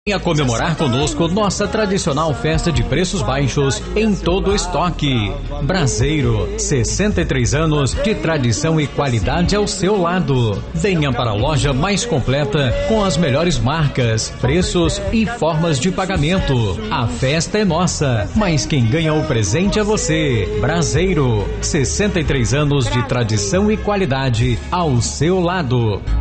Venha comemorar conosco nossa tradicional festa de preços baixos em todo o estoque. Braseiro, 63 anos de tradição e qualidade ao seu lado. Venha para a loja mais completa com as melhores marcas, preços e formas de pagamento. A festa é nossa, mas quem ganha o presente é você. Braseiro, 63 anos de tradição e qualidade ao seu lado.